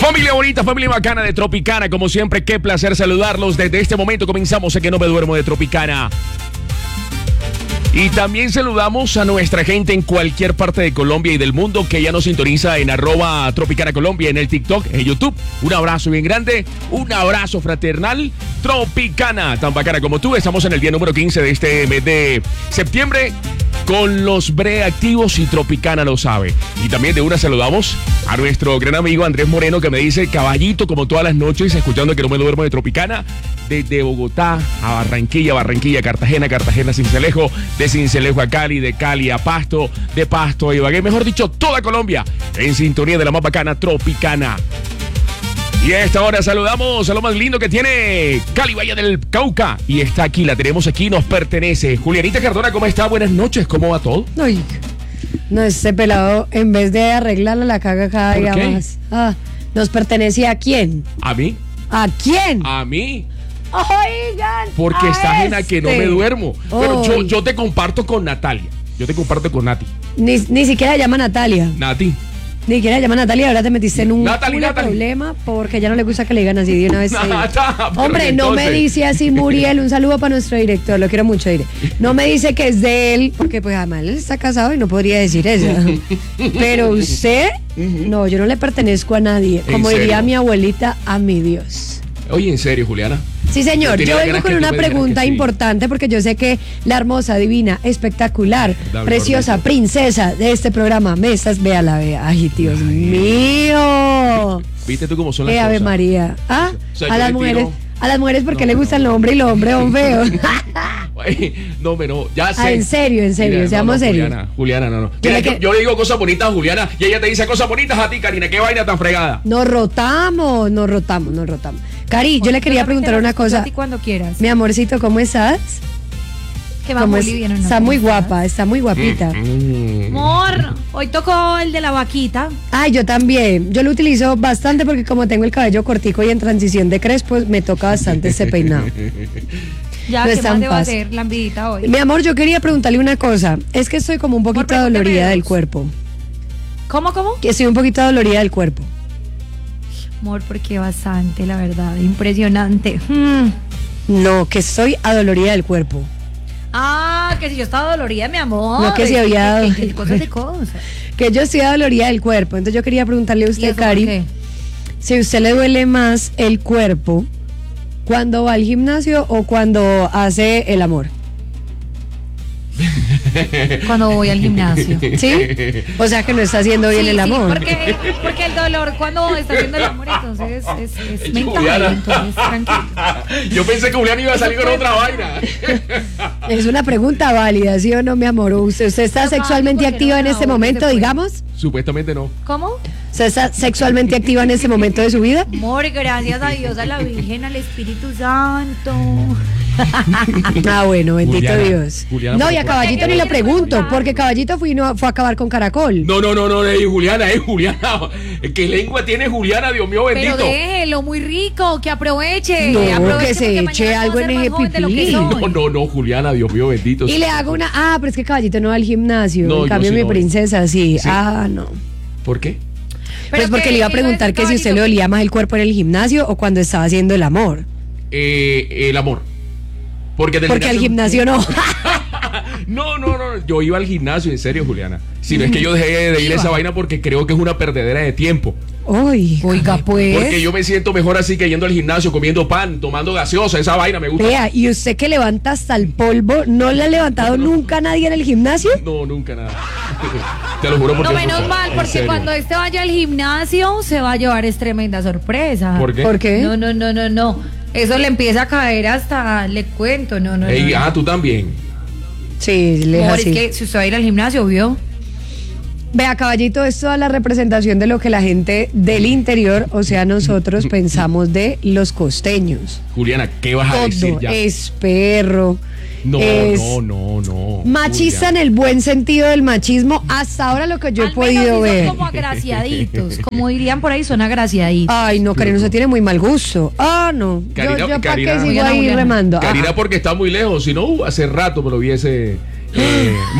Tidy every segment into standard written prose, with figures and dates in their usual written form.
Familia bonita, familia bacana de Tropicana, como siempre, qué placer saludarlos. Desde este momento comenzamos a Que No Me Duermo de Tropicana. Y también saludamos a nuestra gente en cualquier parte de Colombia y del mundo que ya nos sintoniza en @Tropicana Colombia, en el TikTok, en YouTube. Un abrazo bien grande, un abrazo fraternal. Tropicana, tan bacana como tú. Estamos en el día número 15 de este mes de septiembre con los Bre activos y Tropicana lo sabe. Y también de una saludamos a nuestro gran amigo Andrés Moreno, que me dice caballito como todas las noches, escuchando Que No Me Duermo de Tropicana, desde Bogotá a Barranquilla, Barranquilla, Cartagena, Cartagena, Sincelejo, de Sincelejo a Cali, de Cali a Pasto, de Pasto a Ibagué, mejor dicho, toda Colombia en sintonía de la más bacana Tropicana. Y a esta hora saludamos a lo más lindo que tiene Cali, Valle del Cauca. Y está aquí, la tenemos aquí, nos pertenece. Julianita Cardona, ¿cómo está? Buenas noches, ¿cómo va todo? Ay, no, ese pelado, en vez de arreglarla, la caga cada día más. ¿Nos pertenece a quién? ¿A mí? ¿A quién? ¿A mí? Oigan. Porque estás en A Que No Me Duermo. Pero yo te comparto con Natalia. Yo te comparto con Nati. Ni siquiera llama Natalia. Nati. Ni siquiera llama Natalia, ahora te metiste en un problema porque ya no le gusta que le digan así de una vez. Hombre, no me dice así Muriel, un saludo para nuestro director, lo quiero mucho, diré. No me dice que es de él, porque pues además él está casado y no podría decir eso. Pero usted, no, yo no le pertenezco a nadie. Como diría mi abuelita, a mi Dios. Oye, ¿en serio, Juliana? Sí, señor, yo vengo con una pregunta importante porque yo sé que la hermosa, divina, espectacular, preciosa princesa de este programa, véala. Ay, Dios mío. ¿Viste tú cómo son las cosas? Ave María. ¿Ah? O sea, a las mujeres porque le gusta el hombre y los hombres son feos. No, pero ya sé. En serio, mira, seamos serios. Juliana, no. Mira, yo le digo cosas bonitas a Juliana y ella te dice cosas bonitas a ti, Karina. ¿Qué vaina tan fregada? Nos rotamos. Cari, yo le quería preguntar una cosa. A ti cuando quieras. Mi amorcito, ¿cómo estás? Que va muy bien. Está muy guapa, está muy guapita. Amor, hoy tocó el de la vaquita. Ay, yo también. Yo lo utilizo bastante porque como tengo el cabello cortico y en transición de crespo, me toca bastante ese peinado. Ya, ¿qué más debo hacer? Lambidita hoy. Mi amor, yo quería preguntarle una cosa. Es que estoy como un poquito dolorida del cuerpo. ¿Cómo? Que estoy un poquito dolorida del cuerpo. Amor, porque bastante, la verdad, impresionante. No, que estoy adolorida del cuerpo. Ah, que si yo estaba dolorida, mi amor. No, que si había... cosas. Que yo estoy adolorida del cuerpo. Entonces yo quería preguntarle a usted, Cari, si a usted le duele más el cuerpo cuando va al gimnasio o cuando hace el amor. Cuando voy al gimnasio. ¿Sí? O sea que no está haciendo bien el amor. Porque el dolor cuando está haciendo el amor entonces es mental, entonces tranquilo. Yo pensé que Julián iba a salir con otra vaina. Es una pregunta válida, ¿sí o no, mi amor? ¿Usted está sexualmente activa en este momento, digamos? Supuestamente no. ¿Cómo? ¿Usted está sexualmente activa en este momento de su vida? Amor, gracias a Dios, a la Virgen, al Espíritu Santo. Ah, bueno, bendito Juliana, Dios. Juliana, no, y a Caballito ni le pregunto, porque Caballito fue a acabar con Caracol. No, Juliana. ¿Qué lengua tiene Juliana, Dios mío bendito? Pero déjelo, muy rico, que aproveche. No, que se eche algo en ese pipí. No, Juliana, Dios mío bendito. Y le hago una... Ah, pero es que Caballito no va al gimnasio. No, en cambio mi princesa sí. Ah, no. ¿Por qué? Pues porque le iba a preguntar que si usted le dolía más el cuerpo en el gimnasio o cuando estaba haciendo el amor. El amor. Porque al gimnasio no. No. Yo iba al gimnasio, en serio, Juliana. Si no es que yo dejé de ir a esa vaina porque creo que es una perdedera de tiempo. Oiga, pues. Porque yo me siento mejor así que yendo al gimnasio, comiendo pan, tomando gaseosa, esa vaina me gusta. Vea, y usted que levanta hasta el polvo, ¿no le ha levantado nunca nadie en el gimnasio? No, nunca nada. Te lo juro porque... No, menos mal, porque cuando vaya al gimnasio se va a llevar es tremenda sorpresa. ¿Por qué? ¿Por qué? No. Eso le empieza a caer hasta, le cuento, no. Tú también. Sí, es que si usted va a ir al gimnasio, ¿vio? Vea, Caballito, es toda la representación de lo que la gente del interior, o sea, nosotros pensamos de los costeños. Juliana, ¿qué vas a decir ya? Es perro. No. Machista, Juliana, en el buen sentido del machismo, hasta ahora lo que yo he podido ver. Son como agraciaditos, como dirían por ahí, son agraciadiaditos. Ay, no, Karina, usted tiene muy mal gusto. Ah, no. Karina, yo para qué sigo ahí remando. Karina, porque está muy lejos, si no, hace rato me lo hubiese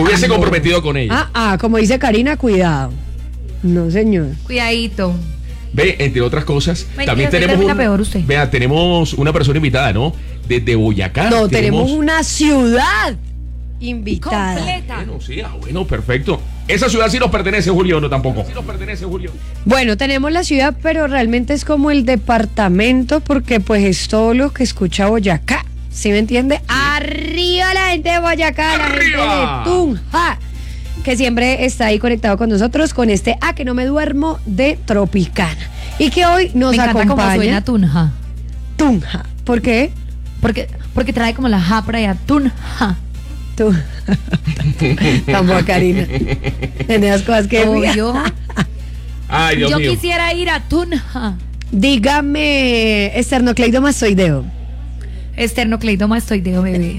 comprometido con ella. Como dice Karina, cuidado. No, señor. Cuidadito. Ve, entre otras cosas, también tenemos tenemos una persona invitada, ¿no? Desde Boyacá. No, tenemos una ciudad invitada. Completa. Bueno, sí, bueno, perfecto. Esa ciudad sí nos pertenece, Julio, no tampoco. Sí nos pertenece, Julio. Bueno, tenemos la ciudad, pero realmente es como el departamento, porque pues es todo lo que escucha Boyacá. ¿Sí me entiende? Arriba la gente de Boyacá, la gente de Tunja, que siempre está ahí conectado con nosotros con este A que no me duermo de Tropicana. Y que hoy nos acompaña. Cómo suena Tunja. Tunja. ¿Por qué? Porque trae como la ja por allá. Tunja. Tampoco, Karina. En esas cosas que yo. Ay, Dios mío. Yo quisiera ir a Tunja. Dígame, esternocleidomastoideo. Esternocleidomastoideo, bebé.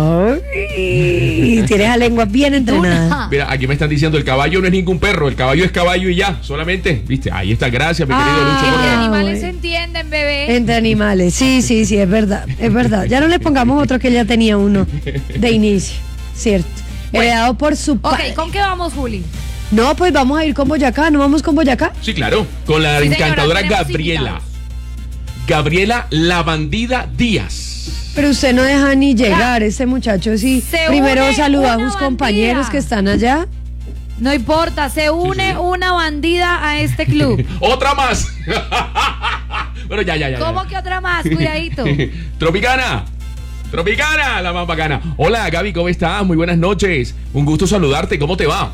Ay, tienes la lengua bien entrenada. Mira, aquí me están diciendo, el caballo no es ningún perro, el caballo es caballo y ya, solamente, viste, ahí está, gracias, mi querido Lucho. Entre animales se entienden, bebé. Entre animales, sí, es verdad, ya no le pongamos otro que ya tenía uno de inicio, cierto, heredado por su padre. Ok, ¿con qué vamos, Juli? No, pues vamos a ir con Boyacá, ¿no vamos con Boyacá? Sí, claro, con la encantadora Gabriela. Gabriela La Bandida Díaz. Pero usted no deja ni llegar, ese muchacho sí. Primero saluda a sus compañeros que están allá. No importa, se une una bandida a este club. ¡Otra más! Bueno, ya. ¿Cómo que otra más? Cuidadito. Tropicana, la más bacana. Hola, Gaby, ¿cómo estás? Muy buenas noches. Un gusto saludarte, ¿cómo te va?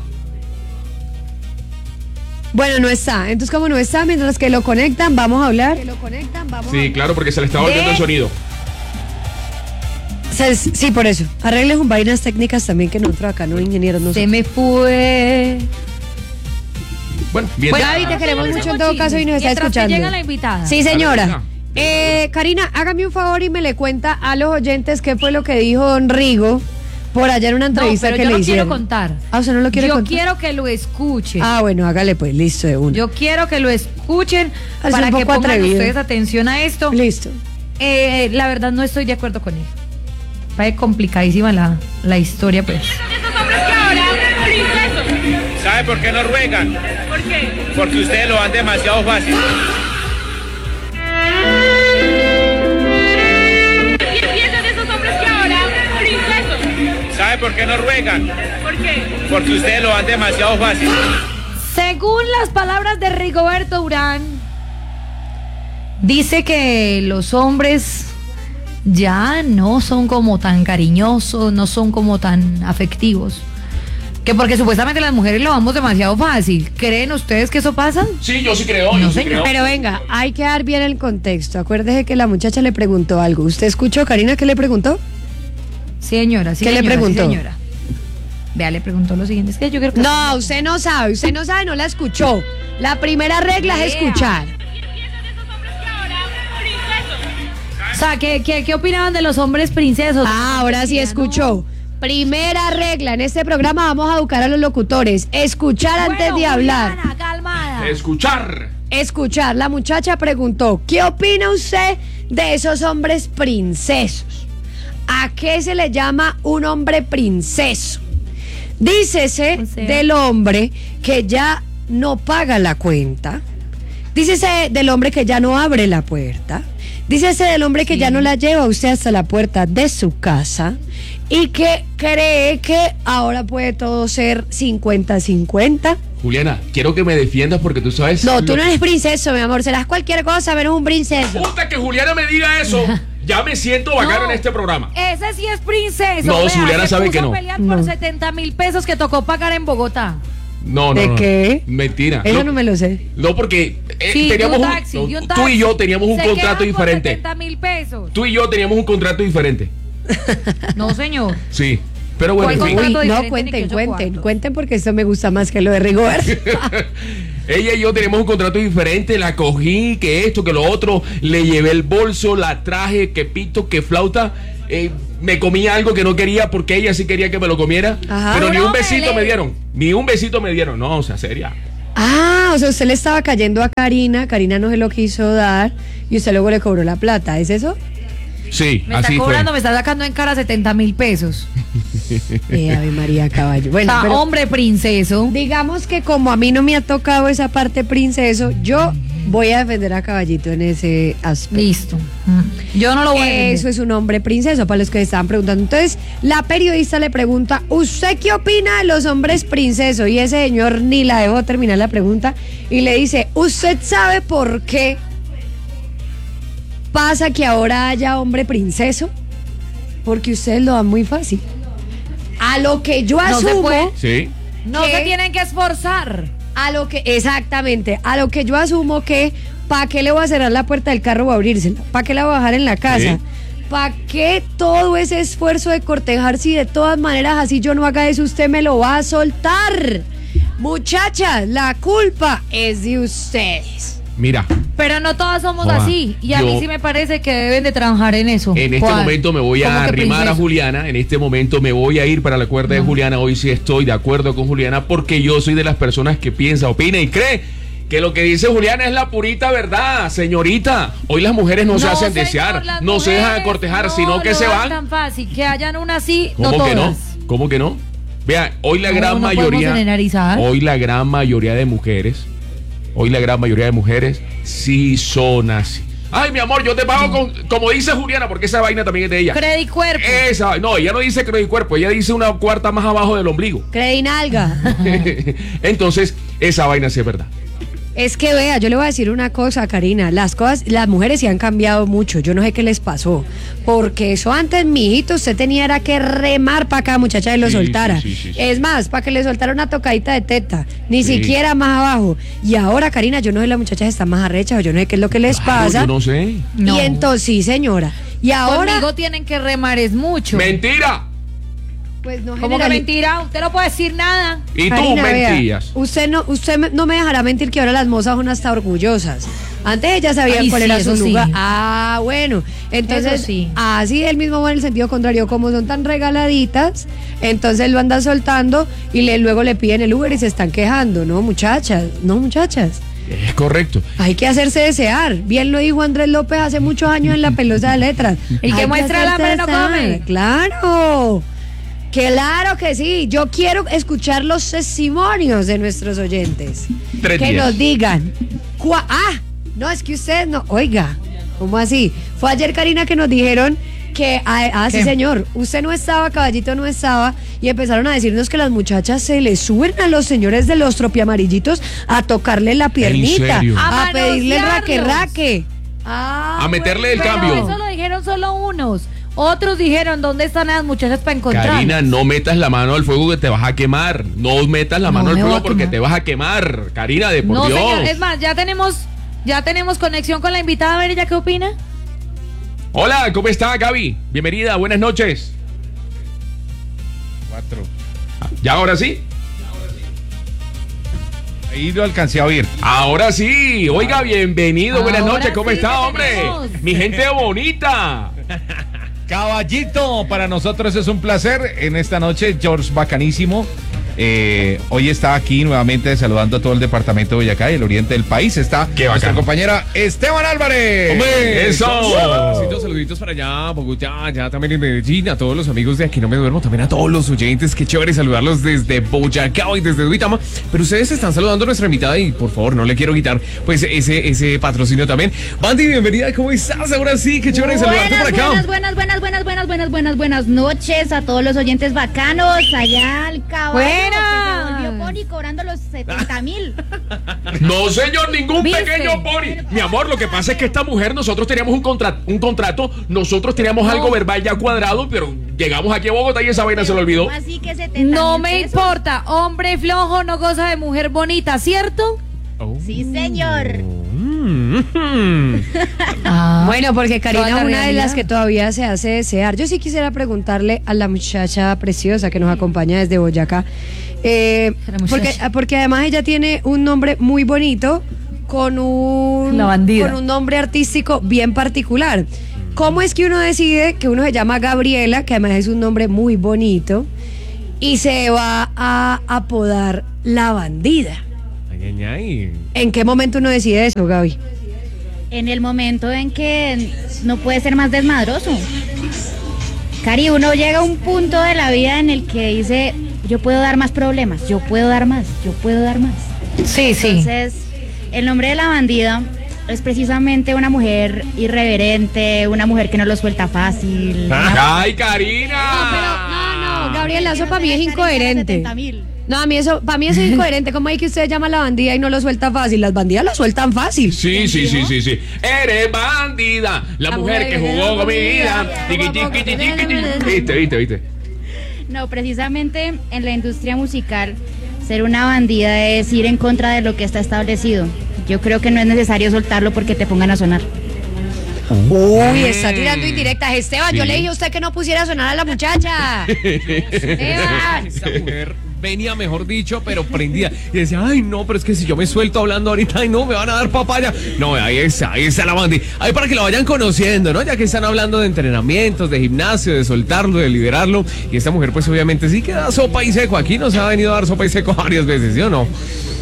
Bueno, no está. Entonces, como no está, mientras que lo conectan, vamos a hablar. Sí, claro, porque se le está volviendo el sonido. Sí, por eso. Arregles un vainas técnicas también que nosotros acá, no ingenieros. No se me fue. Bueno, bien. Gaby, te queremos mucho en todo caso y nos está escuchando. Llega la invitada. Sí, señora. Karina, hágame un favor y me le cuenta a los oyentes qué fue lo que dijo don Rigo por allá en una entrevista que le hicieron. Yo no quiero contar. Ah, ¿usted no lo quiere contar? Yo quiero que lo escuchen. Ah, bueno, hágale pues, listo de una. Yo quiero que lo escuchen para que pongan ustedes atención a esto. Listo. La verdad no estoy de acuerdo con él. Es complicadísima la historia, pues. ¿Sabe por qué no ruegan? ¿Por qué? Porque ustedes lo van demasiado fácil. ¿Qué piensan de esos hombres que ahora, princesos? ¿Sabe por qué no ruegan? ¿Por qué? Porque ustedes lo van demasiado fácil. Según las palabras de Rigoberto Urán, dice que los hombres ya no son como tan cariñosos, no son como tan afectivos. Que porque supuestamente las mujeres lo vamos demasiado fácil. ¿Creen ustedes que eso pasa? Sí, yo sí creo, creo. Pero venga, hay que dar bien el contexto. Acuérdese que la muchacha le preguntó algo. ¿Usted escuchó, Karina, qué le preguntó? Señora, sí. ¿Qué le preguntó? Sí, señora. Vea, le preguntó lo siguiente. Es que yo creo que no, usted no sabe, no la escuchó. La primera regla es escuchar. O sea, ¿qué opinaban de los hombres princesos? Ah, ahora sí escuchó. Primera regla, en este programa vamos a educar a los locutores. Escuchar antes de hablar. Juliana, calmada. Escuchar. La muchacha preguntó, ¿qué opina usted de esos hombres princesos? ¿A qué se le llama un hombre princeso? Dícese del hombre que ya no paga la cuenta. Dícese del hombre que ya no abre la puerta. Dícese del hombre que ya no la lleva a usted hasta la puerta de su casa y que cree que ahora puede todo ser 50-50. Juliana, quiero que me defiendas porque tú sabes... No, tú no eres princeso, mi amor. Serás cualquier cosa, menos un princeso. Puta, que Juliana me diga eso. Ya me siento bacano en este programa. Ese sí es princeso. No, Juliana sabe que no. Pelear por 70,000 pesos que tocó pagar en Bogotá. No. ¿De qué? Mentira. Eso no me lo sé. No, porque sí, teníamos tú y yo teníamos un contrato diferente. 70,000 pesos. Tú y yo teníamos un contrato diferente. No, señor. Sí. Pero bueno, en fin. No, cuenten porque esto me gusta más que lo de Rigoberto. Ella y yo teníamos un contrato diferente, la cogí, que esto, que lo otro, le llevé el bolso, la traje, que pito, que flauta, me comí algo que no quería porque ella sí quería que me lo comiera. Ajá. Pero ni un besito me dieron, no, o sea, seria. Ah, o sea, usted le estaba cayendo a Karina no se lo quiso dar y usted luego le cobró la plata, ¿es eso? Sí, me está cobrando, me está sacando en cara 70,000 pesos. Ave María Caballo. Bueno, pero, hombre princeso. Digamos que como a mí no me ha tocado esa parte princeso, yo Voy a defender a Caballito en ese aspecto. Listo. Yo no lo voy a defender. Eso es un hombre princeso, para los que estaban preguntando. Entonces, la periodista le pregunta, ¿usted qué opina de los hombres princesos? Y ese señor ni la dejó terminar la pregunta y le dice, ¿usted sabe por qué pasa que ahora haya hombre princeso? Porque ustedes lo dan muy fácil. A lo que yo asumo... Sí. No se tienen que esforzar. Exactamente, a lo que yo asumo que, ¿para qué le voy a cerrar la puerta del carro o abrírsela? ¿Para qué la voy a bajar en la casa? Sí. ¿Para qué todo ese esfuerzo de cortejar si de todas maneras así yo no haga eso, usted me lo va a soltar? Muchachas, la culpa es de ustedes. Mira. Pero no todas somos así. Y a mí sí me parece que deben de trabajar en eso. En este momento me voy a arrimar a Juliana. En este momento me voy a ir para la cuerda de Juliana. Hoy sí estoy de acuerdo con Juliana porque yo soy de las personas que piensa, opina y cree que lo que dice Juliana es la purita verdad, señorita. Hoy las mujeres no se hacen desear, no se dejan cortejar, sino que se van. No es tan fácil, que hayan una así, no ¿Cómo todas. que no? ¿Cómo que no? Vea, hoy la gran mayoría de mujeres sí son así. Ay, mi amor, yo te pago con, como dice Juliana, porque esa vaina también es de ella. Credicuerpo. No, ella no dice credicuerpo, ella dice una cuarta más abajo del ombligo. Credinalga. Entonces, esa vaina sí es verdad. Es que vea, yo le voy a decir una cosa, Karina, las mujeres sí han cambiado mucho, yo no sé qué les pasó, porque eso antes, mijito, usted tenía era que remar para cada muchacha y lo soltara. Sí. Es más, para que le soltara una tocadita de teta, ni siquiera más abajo. Y ahora, Karina, yo no sé, las muchachas están más arrechas, yo no sé qué es lo que les pasa. Yo no sé. Y entonces, sí, señora. Y ahora... Conmigo tienen que remar, es mucho. ¡Mentira! Pues no, ¿cómo que mentira? Usted no puede decir nada. Y Karina, tú mentías. Usted no me dejará mentir que ahora las mozas son hasta orgullosas. Antes ellas sabían cuál era su lugar. Sí. Ah, bueno. Entonces, sí. Así del mismo modo en el sentido contrario, como son tan regaladitas, entonces lo andan soltando y luego le piden el Uber y se están quejando. No, muchachas. Es correcto. Hay que hacerse desear. Bien lo dijo Andrés López hace muchos años en La Pelosa de Letras. El que muestra el hambre no come. Claro. Claro que sí, yo quiero escuchar los testimonios de nuestros oyentes. 3 que días. Nos digan. No, es que ustedes no. Oiga, ¿cómo así? Fue ayer, Karina, que nos dijeron que, sí señor, usted no estaba, Caballito no estaba, y empezaron a decirnos que las muchachas se le suben a los señores de los tropiamarillitos a tocarle la piernita, ¿En serio? a pedirle el raque. A meterle el cambio. Eso lo dijeron solo unos. Otros dijeron, ¿dónde están las muchachas para encontrar? Karina, no metas la mano al fuego que te vas a quemar. No metas la mano al fuego porque te vas a quemar. Karina, de por Dios. Señor, es más, ya tenemos conexión con la invitada. A ver, ¿ella qué opina? Hola, ¿cómo está, Gaby? Bienvenida, buenas noches. 4. ¿Ya ahora sí? Ahí lo alcancé a oír. Ahora sí. Oiga, bienvenido, buenas noches. ¿Cómo está, hombre? Mi gente bonita. Caballito, para nosotros es un placer en esta noche, George bacanísimo. Hoy está aquí nuevamente saludando a todo el departamento de Boyacá y el oriente del país. Está nuestra compañera Esteban Álvarez. ¡Hombre! ¡Eso! Saluditos para allá, Bogotá, ya también en Medellín, a todos los amigos de Aquí No Me Duermo, también a todos los oyentes. Qué chévere saludarlos desde Boyacá y desde Duitama. Pero ustedes están saludando a nuestra invitada y por favor no le quiero quitar pues ese patrocinio también. Bandy, bienvenida, ¿cómo estás? Ahora sí, qué chévere saludarte por acá. Buenas noches a todos los oyentes bacanos allá al caballo. Que se volvió pony cobrando los 70,000. No, señor, ningún pequeño pony. Mi amor, lo que pasa es que esta mujer, nosotros teníamos un contrato, nosotros teníamos algo verbal ya cuadrado, pero llegamos aquí a Bogotá y esa vaina se lo olvidó. Así que 70,000 no me importa, hombre flojo no goza de mujer bonita, ¿cierto? Sí, señor. Bueno, porque Karina es una de las que todavía se hace desear. Yo sí quisiera preguntarle a la muchacha preciosa que nos acompaña desde Boyacá, porque además ella tiene un nombre muy bonito con un nombre artístico bien particular. ¿Cómo es que uno decide que uno se llama Gabriela, que además es un nombre muy bonito, y se va a apodar La Bandida? ¿En qué momento uno decide eso, Gaby? En el momento en que no puede ser más desmadroso. Cari, uno llega a un punto de la vida en el que dice, yo puedo dar más problemas, yo puedo dar más. Sí, Entonces, el nombre de La Bandida es precisamente una mujer irreverente, una mujer que no lo suelta fácil. ¡Ay, Karina! No, Gabriela, eso para mí es incoherente. No, para mí eso es incoherente. ¿Cómo hay que usted llama a la bandida y no lo suelta fácil? Las bandidas lo sueltan fácil. Sí. Eres bandida, la mujer que jugó con mi vida. Viste. No, precisamente en la industria musical, ser una bandida es ir en contra de lo que está establecido. Yo creo que no es necesario soltarlo porque te pongan a sonar. Uy, está tirando indirectas. Esteban, yo le dije a usted que no pusiera a sonar a la muchacha. Esteban. Esa mujer venía, mejor dicho, pero prendida. Y decía, ay, no, pero es que si yo me suelto hablando ahorita, ay, no, me van a dar papaya. No, ahí está la bandida. Ahí para que la vayan conociendo, ¿no? Ya que están hablando de entrenamientos, de gimnasio, de soltarlo, de liberarlo. Y esta mujer, pues, obviamente, sí que da sopa y seco. Aquí nos ha venido a dar sopa y seco varias veces, ¿sí o no?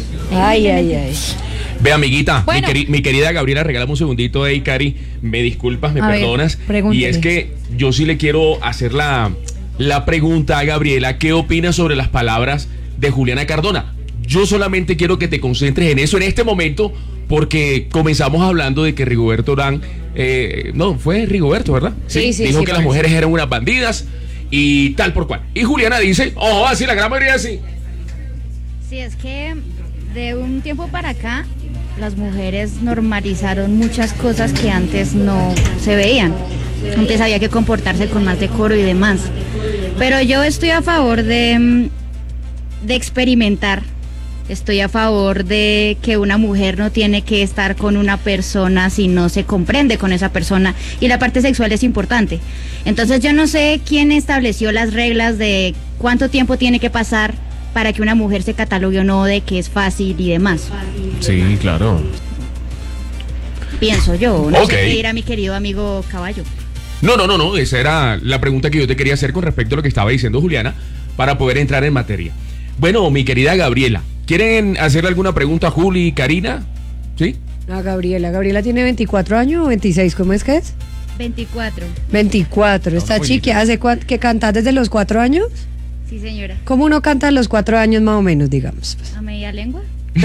Ay. Ve, amiguita, bueno. mi querida Gabriela, regálame un segundito de ahí, Cari. Me disculpas, me perdonas. Y es que yo sí le quiero hacer la pregunta a Gabriela. ¿Qué opinas sobre las palabras de Juliana Cardona? Yo solamente quiero que te concentres en eso en este momento, porque comenzamos hablando de que Rigoberto Urán, no, fue Rigoberto, ¿verdad? Sí. Dijo que las mujeres eran unas bandidas y tal por cual. Y Juliana dice, así la gran mayoría sí. Sí, es que de un tiempo para acá las mujeres normalizaron muchas cosas que antes no se veían. Antes había que comportarse con más decoro y demás. Pero yo estoy a favor de experimentar. Estoy a favor de que una mujer no tiene que estar con una persona si no se comprende con esa persona. Y la parte sexual es importante. Entonces yo no sé quién estableció las reglas de cuánto tiempo tiene que pasar para que una mujer se catalogue o no de que es fácil y demás. Sí, claro. Pienso yo, no sé qué dirá mi querido amigo Caballo. No, esa era la pregunta que yo te quería hacer con respecto a lo que estaba diciendo Juliana, para poder entrar en materia. Bueno, mi querida Gabriela, ¿quieren hacerle alguna pregunta a Juli y Karina? ¿Sí? No, Gabriela tiene 24 años o 26, ¿cómo es que es? 24. 24, está chiquita. ¿Hace que cantas desde los 4 años? Sí, señora. ¿Cómo uno canta a los 4 años más o menos, digamos? ¿A media lengua?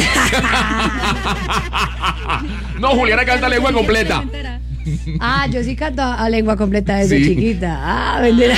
No, Juliana canta lengua completa. Yo sí canto a lengua completa desde chiquita. Vendera.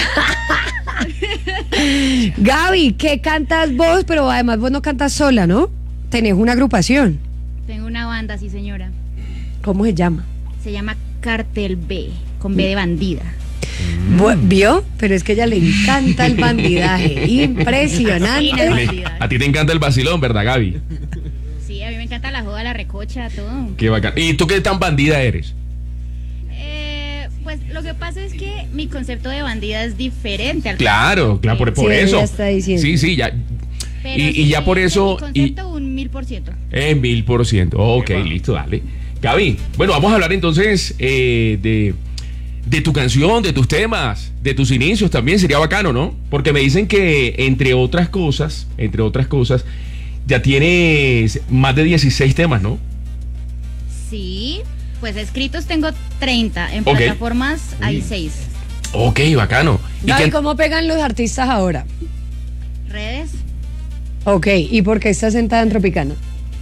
Gaby, ¿qué cantas vos? Pero además vos no cantas sola, ¿no? Tenés una agrupación. Tengo una banda, sí, señora. ¿Cómo se llama? Se llama Cartel B, con B de bandida. ¿Vio? Pero es que a ella le encanta el bandidaje. Impresionante. A ti te encanta el vacilón, ¿verdad, Gaby? Sí, a mí me encanta la joda, la recocha, todo. Qué bacán. ¿Y tú qué tan bandida eres? Pues lo que pasa es que mi concepto de bandida es diferente al Claro, por eso. Ella está diciendo. Sí, ya. Pero y ya por eso. Mi concepto un 1000%. 1000%. Ok, listo, dale. Gaby, bueno, vamos a hablar entonces de tu canción, de tus temas, de tus inicios también. Sería bacano, ¿no? Porque me dicen que entre otras cosas, ya tienes más de 16 temas, ¿no? Sí, pues escritos tengo 30, en plataformas hay 6. Ok, bacano. ¿Y cómo pegan los artistas ahora? Redes. Ok, ¿y por qué estás sentada en Tropicana?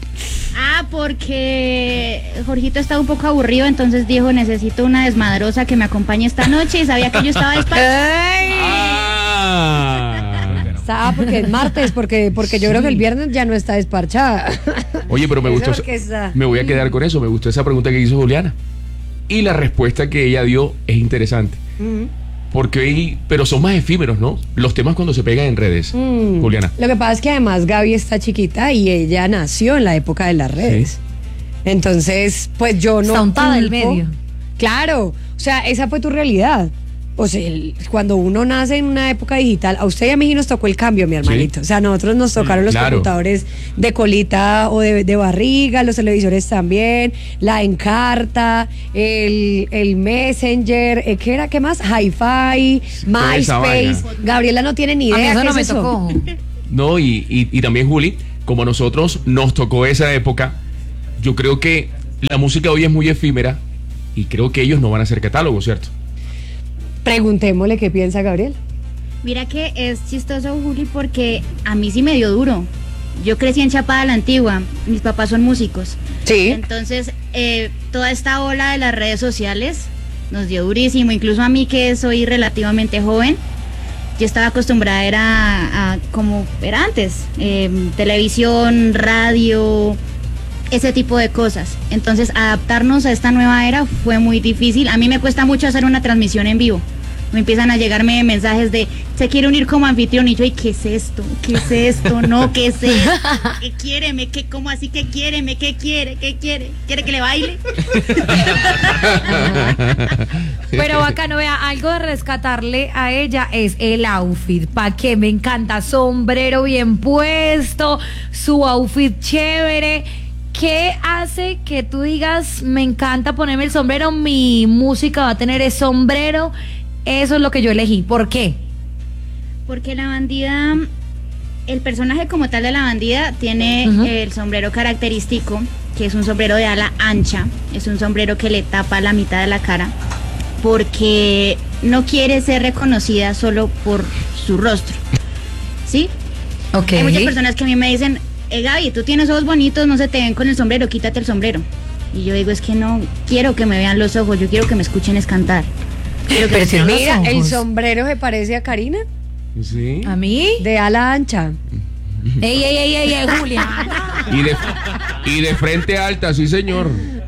Porque Jorgito estaba un poco aburrido, entonces dijo, necesito una desmadrosa que me acompañe esta noche, y sabía que yo estaba despachada. Porque es martes, porque yo creo que el viernes ya no está despachada. Oye, pero me gustó. Me voy a quedar con eso. Me gustó esa pregunta que hizo Juliana. Y la respuesta que ella dio es interesante. Pero son más efímeros, ¿no? Los temas cuando se pegan en redes, Juliana. Lo que pasa es que además Gaby está chiquita y ella nació en la época de las redes. Sí. Entonces, pues yo no... Está untada del medio. Claro, o sea, esa fue tu realidad. O sea, cuando uno nace en una época digital, a usted y a mí nos tocó el cambio, mi hermanito. Sí. O sea, a nosotros nos tocaron los computadores de colita o de barriga, los televisores también, la Encarta, el Messenger, ¿qué era? ¿Qué más? Hi-Fi, MySpace. Gabriela no tiene ni idea. A mí eso no me tocó. No, y también, Juli, como a nosotros nos tocó esa época, yo creo que la música hoy es muy efímera y creo que ellos no van a hacer catálogo, ¿cierto? Preguntémosle qué piensa Gabriel. Mira que es chistoso, Juli, porque a mí sí me dio duro. Yo crecí en Chapada la Antigua, mis papás son músicos. Sí. Entonces, toda esta ola de las redes sociales nos dio durísimo, incluso a mí que soy relativamente joven, yo estaba acostumbrada a como era antes, televisión, radio, ese tipo de cosas. Entonces adaptarnos a esta nueva era fue muy difícil. A mí me cuesta mucho hacer una transmisión en vivo. Me empiezan a llegarme mensajes de se quiere unir como anfitrión y yo, ¿y qué es esto? ¿Qué es esto? No, ¿qué es esto? ¿Qué quiere? ¿Cómo así que quiere? ¿Qué quiere? ¿Qué quiere? ¿Quiere que le baile? Pero bacano, vea, algo de rescatarle a ella es el outfit. ¿Pa' qué? Me encanta, sombrero bien puesto, su outfit chévere. ¿Qué hace que tú digas, me encanta ponerme el sombrero, mi música va a tener el sombrero? Eso es lo que yo elegí. ¿Por qué? Porque la bandida, el personaje como tal de la bandida tiene el sombrero característico, que es un sombrero de ala ancha, es un sombrero que le tapa la mitad de la cara, porque no quiere ser reconocida solo por su rostro, ¿sí? Okay. Hay muchas personas que a mí me dicen, Gaby, tú tienes ojos bonitos, no se te ven con el sombrero, quítate el sombrero. Y yo digo, es que no quiero que me vean los ojos, yo quiero que me escuchen es cantar. Pero si mira, el sombrero se parece a Karina. Sí. ¿A mí? De ala ancha. Ey, Julia. Y de frente alta, sí, señor.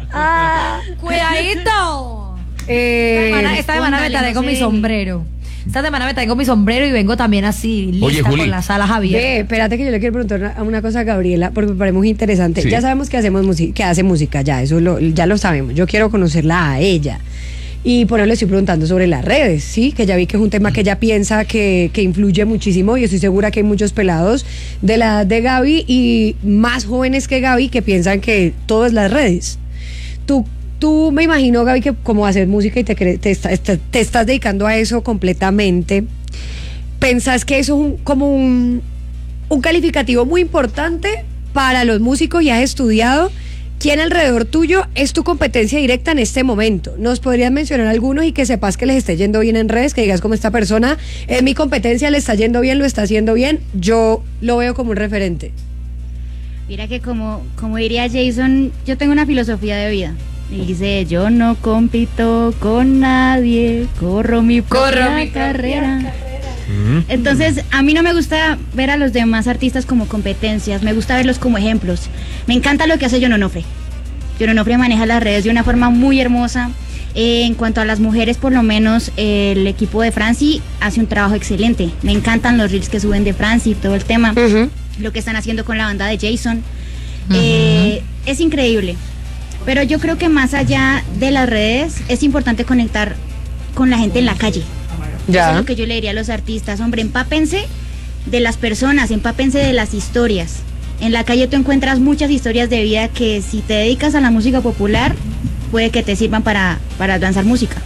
Cuidadito. Esta semana me traje con mi sombrero. Esta semana me traigo mi sombrero y vengo también así, lista. Oye, Juli, con las alas abiertas. Espérate que yo le quiero preguntar una cosa a Gabriela, porque me parece muy interesante. Sí. Ya sabemos que hace música, ya, ya lo sabemos. Yo quiero conocerla a ella. Y por eso le estoy preguntando sobre las redes, ¿sí? Que ya vi que es un tema que ella piensa que influye muchísimo y estoy segura que hay muchos pelados de la edad de Gaby y más jóvenes que Gaby que piensan que todo es las redes. Tú me imagino, Gaby, que como hacer música y te estás dedicando a eso completamente, ¿pensás que eso es como un calificativo muy importante para los músicos y has estudiado? ¿Quién alrededor tuyo es tu competencia directa en este momento? ¿Nos podrías mencionar algunos y que sepas que les esté yendo bien en redes? Que digas como esta persona es mi competencia, le está yendo bien, lo está haciendo bien, yo lo veo como un referente. Mira que como diría Jason, yo tengo una filosofía de vida. Y dice, yo no compito con nadie, corro mi propia carrera. Entonces, a mí no me gusta ver a los demás artistas como competencias, me gusta verlos como ejemplos. Me encanta lo que hace John Onofre. John Onofre maneja las redes de una forma muy hermosa. En cuanto a las mujeres, por lo menos, el equipo de Franci hace un trabajo excelente. Me encantan los reels que suben de Franci y todo el tema. Lo que están haciendo con la banda de Jason. Es increíble. Pero yo creo que más allá de las redes, es importante conectar con la gente en la calle. Ya. Eso es lo que yo le diría a los artistas, hombre, empápense de las personas, empápense de las historias. En la calle tú encuentras muchas historias de vida que si te dedicas a la música popular, puede que te sirvan para lanzar música.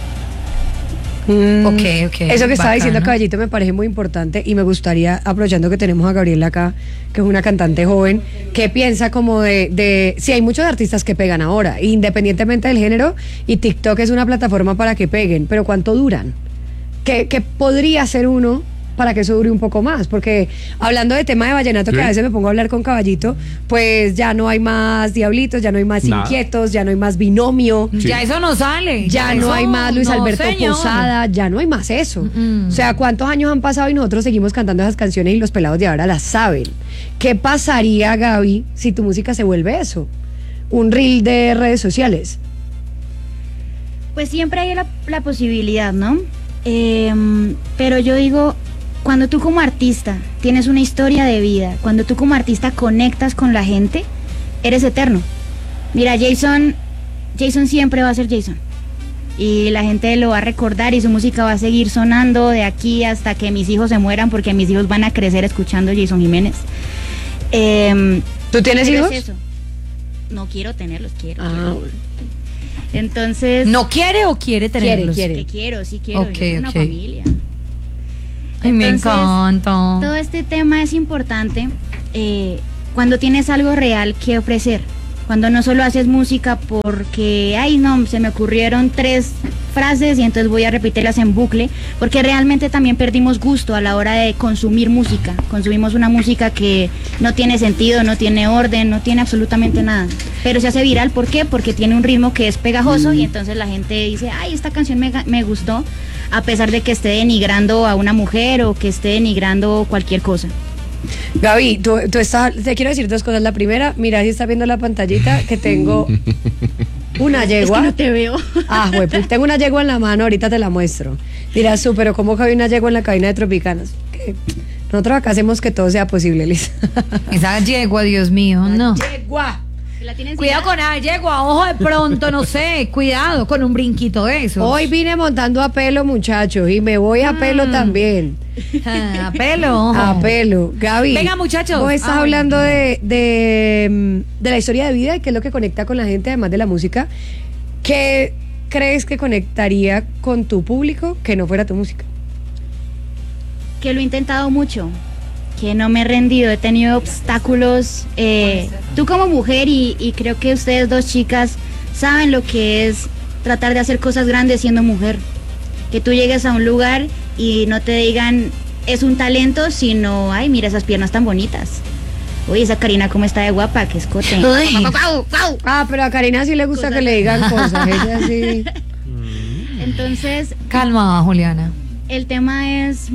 Ok. Eso que estaba diciendo Caballito me parece muy importante y me gustaría, aprovechando que tenemos a Gabriela acá, que es una cantante joven, que piensa como sí, hay muchos artistas que pegan ahora, independientemente del género, y TikTok es una plataforma para que peguen, pero ¿cuánto duran? ¿Qué podría hacer uno para que eso dure un poco más? Porque hablando de tema de vallenato, que a veces me pongo a hablar con Caballito, pues ya no hay más Diablitos, ya no hay más Inquietos, ya no hay más Binomio. Sí. Ya eso no sale. Ya no hay más Luis Alberto Posada, ya no hay más eso. O sea, ¿cuántos años han pasado y nosotros seguimos cantando esas canciones y los pelados de ahora las saben? ¿Qué pasaría, Gaby, si tu música se vuelve eso? Un reel de redes sociales. Pues siempre hay la posibilidad, ¿no? Pero yo digo, cuando tú como artista tienes una historia de vida, cuando tú como artista conectas con la gente, eres eterno. Mira, Jason siempre va a ser Jason. Y la gente lo va a recordar y su música va a seguir sonando de aquí hasta que mis hijos se mueran, porque mis hijos van a crecer escuchando Jason Jiménez. ¿Tú tienes hijos? Es eso. No quiero tenerlos, quiero. Entonces... ¿No quiere o quiere tenerlos? Quiere. Sí quiero. Okay, una familia. Ay, me encanta. Todo este tema es importante cuando tienes algo real que ofrecer. Cuando no solo haces música porque, ay no, se me ocurrieron 3 frases y entonces voy a repetirlas en bucle, porque realmente también perdimos gusto a la hora de consumir música. Consumimos una música que no tiene sentido, no tiene orden, no tiene absolutamente nada. Pero se hace viral, ¿por qué? Porque tiene un ritmo que es pegajoso y entonces la gente dice, ay, esta canción me gustó, a pesar de que esté denigrando a una mujer o que esté denigrando cualquier cosa. Gaby, tú estás, te quiero decir dos cosas. La primera, mira, si estás viendo la pantallita, que tengo una yegua. Es que no te veo. Ah, güey, pues tengo una yegua en la mano, ahorita te la muestro. Dirás, pero ¿cómo cabe una yegua en la cabina de Tropicanas? ¿Qué? Nosotros acá hacemos que todo sea posible, Lisa. Esa yegua, Dios mío, no. Yegua. Cuidado con la yegua, ojo de pronto, no sé, cuidado con un brinquito de eso. Hoy vine montando a pelo, muchachos, y me voy a pelo también. A pelo. A pelo. Gaby. Venga, muchachos. Vos estás hablando de la historia de vida y qué es lo que conecta con la gente, además de la música. ¿Qué crees que conectaría con tu público que no fuera tu música? Que lo he intentado mucho, que no me he rendido, he tenido obstáculos. Tú como mujer y creo que ustedes dos chicas saben lo que es tratar de hacer cosas grandes siendo mujer. Que tú llegues a un lugar y no te digan es un talento, sino ay, mira esas piernas tan bonitas. Uy, esa Karina cómo está de guapa, qué escote. Ah, pero a Karina sí le gusta que le digan cosas, ella sí. Entonces, calma, Juliana. El tema es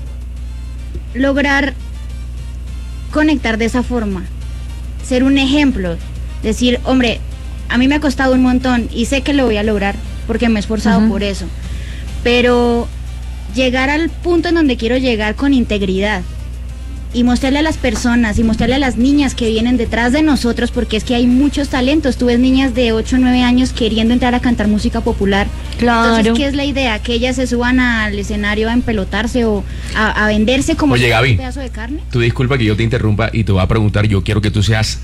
lograr conectar de esa forma, ser un ejemplo, decir, hombre, a mí me ha costado un montón y sé que lo voy a lograr porque me he esforzado por eso, pero llegar al punto en donde quiero llegar con integridad y mostrarle a las personas y mostrarle a las niñas que vienen detrás de nosotros, porque es que hay muchos talentos. Tú ves niñas de 8 o 9 años queriendo entrar a cantar música popular. Claro. Entonces, ¿qué es la idea? Que ellas se suban al escenario a empelotarse o a venderse como Oye, Gaby, un pedazo de carne. Tú disculpa que yo te interrumpa y te voy a preguntar, yo quiero que tú seas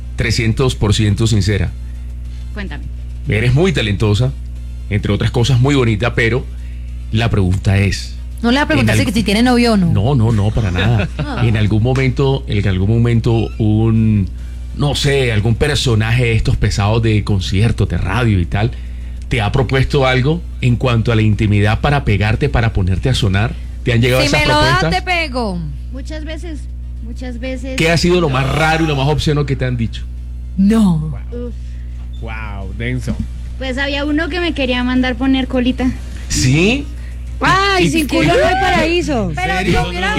300% sincera. Cuéntame. Eres muy talentosa, entre otras cosas muy bonita, pero la pregunta es... No le va a preguntar si tiene novio o no. No, para nada. En algún momento, no sé, algún personaje de estos pesados de conciertos, de radio y tal, ¿te ha propuesto algo en cuanto a la intimidad para pegarte, para ponerte a sonar? ¿Te han llegado esas propuestas? Si me lo das, te pego. Muchas veces. ¿Qué ha sido lo más raro y lo más obsceno que te han dicho? No. Wow, denso. Pues había uno que me quería mandar poner colita. ¿Sí? Ay, sin culo no hay paraíso. Pero yo hubiera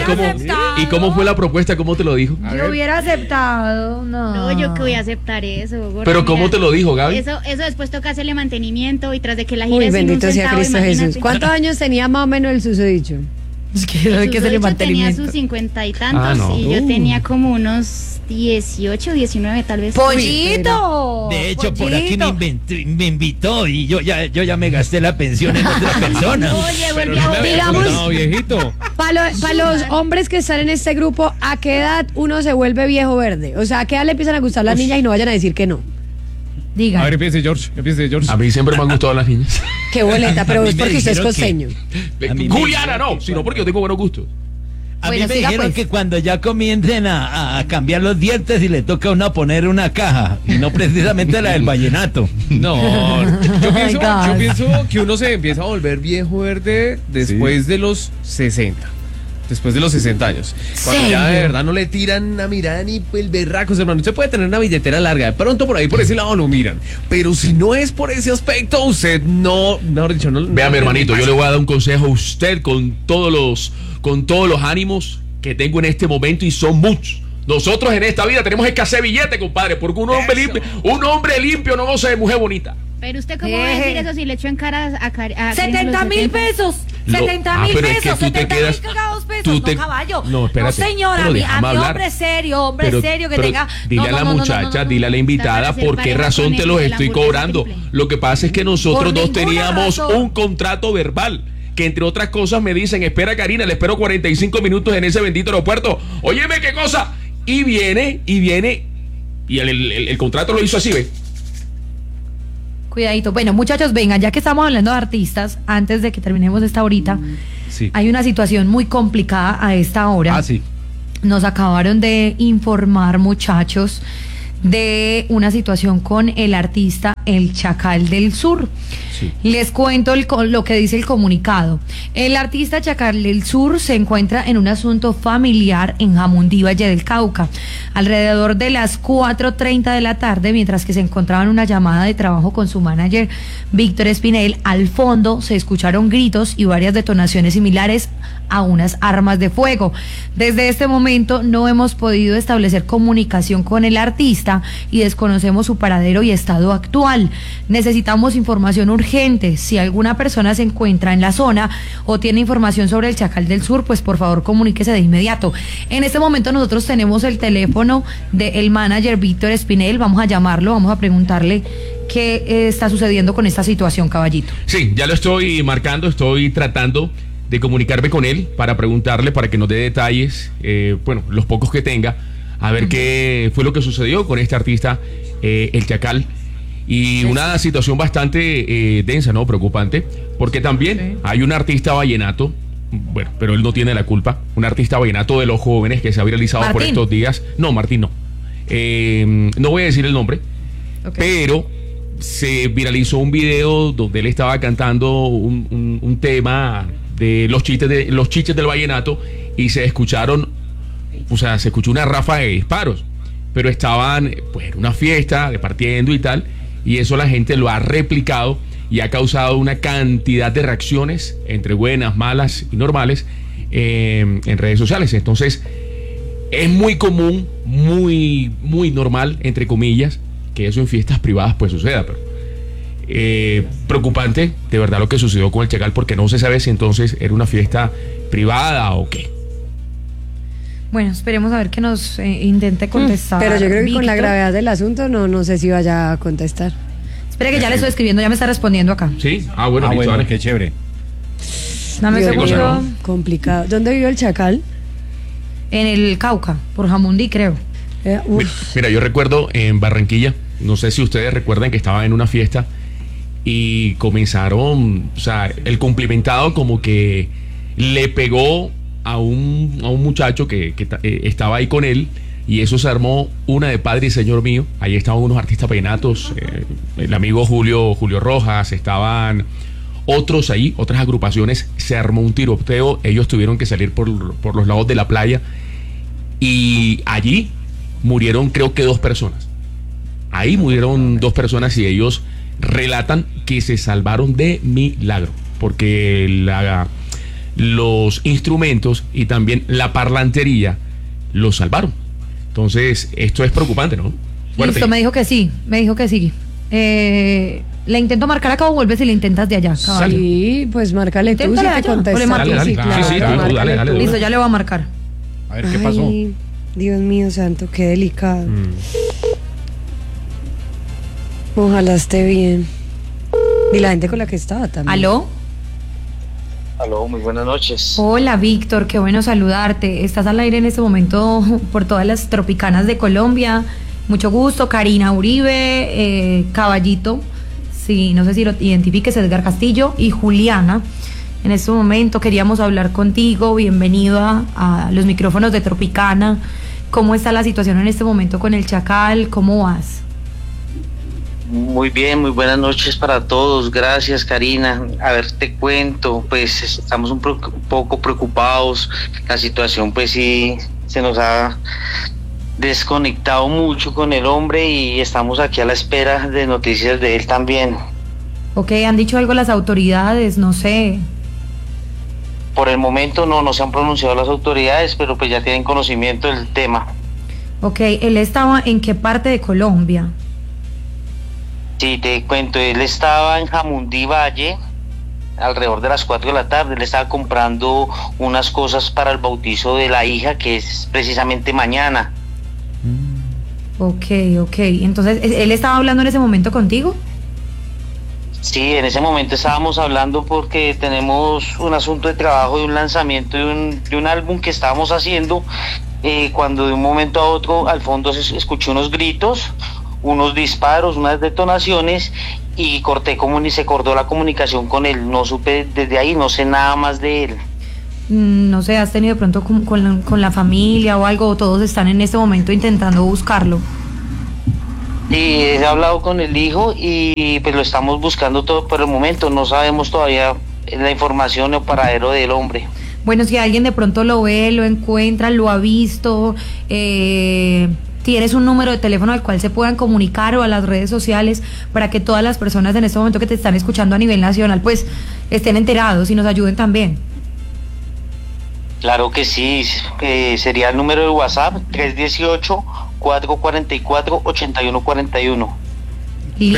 ¿Y cómo fue la propuesta? ¿Cómo te lo dijo? Yo hubiera aceptado, No, yo que voy a aceptar eso, gorda. Pero ¿cómo te lo dijo, Gaby? Eso después toca hacerle mantenimiento y tras de que la gira Uy, sin bendito un sea centavo, Cristo imagínate. Jesús. ¿Cuántos años tenía más o menos el susodicho? Es que hay que hacerle Tenía mantenimiento. sus 50 y tantos y yo tenía como unos 18, 19 tal vez. ¡Pollito! De hecho, por aquí me invitó y yo ya me gasté la pensión en otra persona. Oye, digamos, viejito. Para los hombres que están en este grupo, ¿a qué edad uno se vuelve viejo verde? O sea, ¿a qué edad le empiezan a gustar las niñas y no vayan a decir que no? Diga. A ver, empiece George. A mí siempre me han gustado las niñas. Qué boleta, pero es porque usted es costeño. Juliana, no, sino porque yo tengo buenos gustos. A mí me dijeron que cuando ya comiencen a cambiar los dientes y le toca a uno poner una caja, y no precisamente la del vallenato. No, yo pienso que uno se empieza a volver viejo verde después de los 60. Después de los 60 años. Cuando ya de verdad no le tiran una mirada ni el berraco, hermano. Usted puede tener una billetera larga. De pronto por ahí, por ese lado lo miran. Pero si no es por ese aspecto, usted no. Vea, mi hermanito, yo le voy a dar un consejo a usted con todos los ánimos que tengo en este momento y son muchos. Nosotros en esta vida tenemos que hacer billete, compadre, porque un hombre limpio no goza de mujer bonita. Pero usted cómo va a decir eso si le echó en cara a 70,000 pesos. 70,000 pero es que pesos. tú te 70,000 cagados pesos. No, caballo. No, espérate. No, señora, a mí hombre serio, que tenga. Dile a la muchacha, dile a la invitada por qué razón te los estoy cobrando. Lo que pasa es que nosotros dos teníamos un contrato verbal. Que entre otras cosas me dicen, espera Karina, le espero 45 minutos en ese bendito aeropuerto. Óyeme qué cosa. Y viene, y el contrato lo hizo así, ¿ve? Cuidadito. Bueno, muchachos, vengan, ya que estamos hablando de artistas, antes de que terminemos esta horita, hay una situación muy complicada a esta hora. Sí. Nos acabaron de informar, muchachos, de una situación con el artista El Chacal del Sur. Sí. Les cuento lo que dice el comunicado. El artista Chacal del Sur se encuentra en un asunto familiar en Jamundí, Valle del Cauca. Alrededor de las 4:30 de la tarde, mientras que se encontraba en una llamada de trabajo con su manager Víctor Espinel, al fondo se escucharon gritos y varias detonaciones similares a unas armas de fuego. Desde este momento no hemos podido establecer comunicación con el artista y desconocemos su paradero y estado actual. Necesitamos información urgente. Si alguna persona se encuentra en la zona o tiene información sobre el Chacal del Sur, pues por favor comuníquese de inmediato. En este momento nosotros tenemos el teléfono del manager Víctor Espinel. Vamos a llamarlo, vamos a preguntarle qué está sucediendo con esta situación, caballito. Sí, ya lo estoy marcando, estoy tratando de comunicarme con él para preguntarle, para que nos dé detalles, bueno, los pocos que tenga, a ver qué fue lo que sucedió con este artista, el Chacal. Y una situación bastante densa, ¿no? Preocupante, porque también hay un artista vallenato, bueno, pero él no tiene la culpa, un artista vallenato de los jóvenes que se ha viralizado por estos días. No, Martín no. No voy a decir el nombre, pero se viralizó un video donde él estaba cantando un tema de los chiches del vallenato y se escucharon, o sea, se escuchó una ráfaga de disparos, pero estaban pues en una fiesta, departiendo y tal, y eso la gente lo ha replicado y ha causado una cantidad de reacciones entre buenas, malas y normales en redes sociales. Entonces es muy común, muy normal, entre comillas, que eso en fiestas privadas pues suceda, pero preocupante de verdad lo que sucedió con el Chacal, porque no se sabe si entonces era una fiesta privada o qué. Bueno, esperemos a ver que nos intente contestar. Pero yo creo que Víctor, con la gravedad del asunto no sé si vaya a contestar. Espere que ya le estoy escribiendo, ya me está respondiendo acá. Sí, bueno, bueno, qué chévere. Dame un segundo. Complicado. ¿Dónde vivió el Chacal? En el Cauca, por Jamundí, creo. Mira, yo recuerdo en Barranquilla, no sé si ustedes recuerdan que estaba en una fiesta y comenzaron, o sea, el cumplimentado como que le pegó a un muchacho que estaba ahí con él, y eso se armó una de padre y señor mío. Ahí estaban unos artistas vallenatos, el amigo Julio Rojas, estaban otros ahí, otras agrupaciones. Se armó un tiroteo, ellos tuvieron que salir por los lados de la playa y allí murieron creo que 2 personas. Ahí murieron 2 personas y ellos relatan que se salvaron de milagro, porque los instrumentos y también la parlantería los salvaron. Entonces, esto es preocupante, ¿no? Fuerte. Listo, me dijo que sí. Le intento marcar acá o vuelves y le intentas de allá, caballo. Sí, pues márcale tú, si te contesta. Dale. Listo, ya le voy a marcar. A ver, ¿qué pasó? Dios mío santo, qué delicado. Ojalá esté bien. Y la gente con la que estaba también. ¿Aló? Aló, muy buenas noches. Hola, Víctor, qué bueno saludarte. Estás al aire en este momento por todas las tropicanas de Colombia. Mucho gusto, Karina Uribe, Caballito, sí, no sé si lo identifiques, Edgar Castillo y Juliana. En este momento queríamos hablar contigo. Bienvenido a los micrófonos de Tropicana. ¿Cómo está la situación en este momento con el Chacal? ¿Cómo vas? Muy bien, muy buenas noches para todos. Gracias, Karina. A ver, te cuento, pues estamos un poco preocupados. La situación pues sí se nos ha desconectado mucho con el hombre y estamos aquí a la espera de noticias de él también. Ok, ¿han dicho algo las autoridades? No sé. Por el momento no se han pronunciado las autoridades, pero pues ya tienen conocimiento del tema. Ok, ¿él estaba en qué parte de Colombia? Sí, te cuento, él estaba en Jamundí Valle alrededor de las 4 de la tarde. Él estaba comprando unas cosas para el bautizo de la hija, que es precisamente mañana. Ok. Entonces, ¿él estaba hablando en ese momento contigo? Sí, en ese momento estábamos hablando porque tenemos un asunto de trabajo, de un lanzamiento de un álbum que estábamos haciendo, cuando de un momento a otro al fondo se escuchó unos gritos, unos disparos, unas detonaciones, y se cortó la comunicación con él. No supe desde ahí, no sé nada más de él. No sé, ¿has tenido de pronto con la familia o algo? ¿O todos están en este momento intentando buscarlo? Y he hablado con el hijo y pues lo estamos buscando todo por el momento. No sabemos todavía la información o paradero del hombre. Bueno, si alguien de pronto lo ve, lo encuentra, lo ha visto, tienes un número de teléfono al cual se puedan comunicar o a las redes sociales para que todas las personas en este momento que te están escuchando a nivel nacional pues estén enterados y nos ayuden también. Claro que sí, sería el número de WhatsApp 318-444-8141.